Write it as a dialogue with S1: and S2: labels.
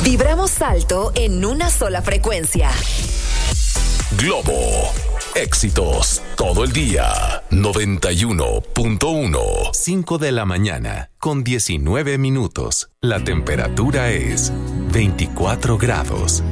S1: Vibramos alto en una sola frecuencia.
S2: Globo. Éxitos todo el día. 91.1.
S3: 5 de la mañana con 19 minutos. La temperatura es 24 grados.